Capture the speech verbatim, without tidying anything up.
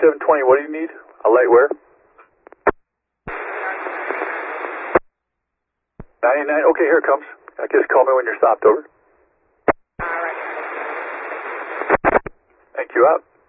seven twenty, what do you need? A light where? ninety-nine, okay, here it comes. I guess call me when you're stopped, over. All right. Thank you, out.